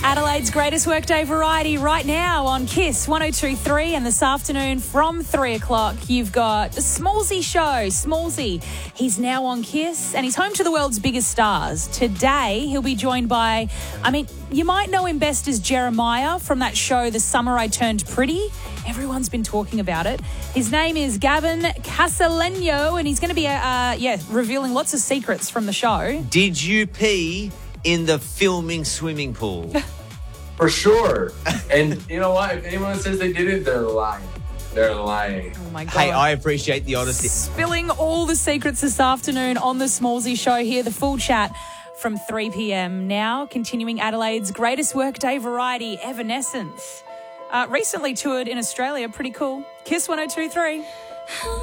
Adelaide's greatest workday variety right now on KISS 102.3, and this afternoon from 3 o'clock you've got the Smallsy Show. Smallsy, he's now on KISS and he's home to the world's biggest stars. Today he'll be joined by, you might know him best as Jeremiah from that show The Summer I Turned Pretty. Everyone's been talking about it. His name is Gavin Casaleño and he's going to be revealing lots of secrets from the show. Did you pee in the filming swimming pool? For sure. And you know what? If anyone says they didn't, they're lying. They're lying. Oh, my God. Hey, I appreciate the honesty. Spilling all the secrets this afternoon on the Smallsy Show here. The full chat from 3 p.m. Now, continuing Adelaide's greatest workday variety, Evanescence. Recently toured in Australia. Pretty cool. KISS 102.3.